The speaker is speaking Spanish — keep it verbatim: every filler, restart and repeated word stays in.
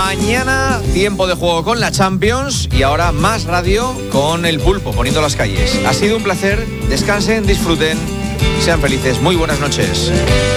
Mañana tiempo de juego con la Champions y ahora más radio con el Pulpo poniendo las calles. Ha sido un placer, descansen, disfruten, sean felices. Muy buenas noches.